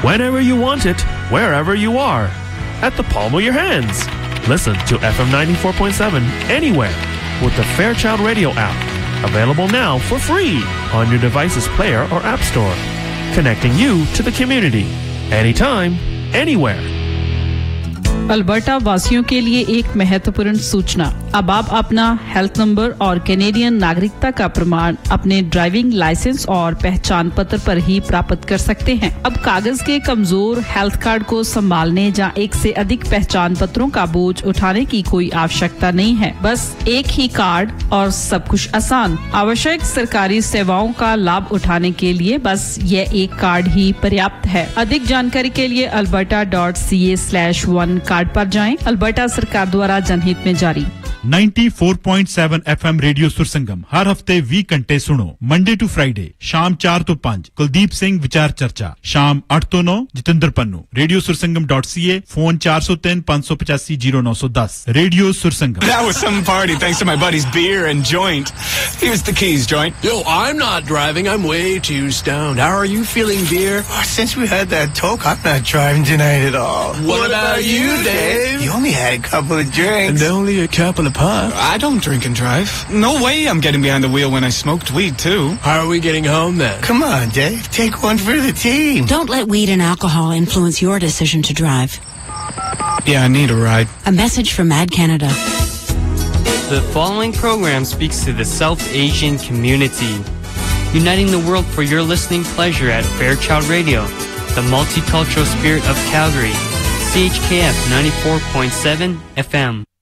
whenever you want it, wherever you are, at the palm of your hands. Listen to FM 94.7 anywhere with the Fairchild Radio app. Available now for free on your device's player or app store. Connecting you to the community. Anytime, anywhere. Alberta वासियों के लिए एक महत्वपूर्ण सूचना। अब आप अपना health number और कैनेडियन नागरिकता का प्रमाण अपने ड्राइविंग लाइसेंस और पहचान पत्र पर ही प्राप्त कर सकते हैं। अब कागज के कमजोर हेल्थ कार्ड को संभालने या एक से अधिक पहचान पत्रों का बोझ उठाने की कोई आवश्यकता नहीं है। बस एक ही कार्ड और सब कुछ आसान। आवश्यक सरकारी सेवाओं का लाभ उठाने के लिए बस ये एक कार्ड ही पर्याप्त है। अधिक जानकारी के लिए alberta.ca/1 कार्ड पर जाएं। अल्बर्टा सरकार द्वारा जनहित में जारी। 94.7 FM रेडियो सुरसंगम हर हफ्ते 20 घंटे सुनो। मंडे टू फ्राइडे शाम 4 तो 5 कुलदीप सिंह विचार चर्चा, शाम 8 तो 9 Jitendra Pannu. Radio सुरसंगम.ca, phone 403 585 0910। Radio Sursangam. That was some party thanks to my buddy's beer and joint. Here's the keys, joint. Yo, I'm not driving. I'm way too stoned. How are you feeling, beer? Oh, since we had that talk, I'm not driving tonight at all. What about you, Dave? You only had a couple of drinks. And only a couple of puffs. I don't drink and drive. No way I'm getting behind the wheel when I smoked weed, too. How are we getting home, then? Come on, Dave. Take one for the team. Don't let weed and alcohol influence your decision to drive. Yeah, I need a ride. A message from Mad Canada. The following program speaks to the South Asian community, uniting the world for your listening pleasure at Fairchild Radio, the multicultural spirit of Calgary, CHKF 94.7 FM.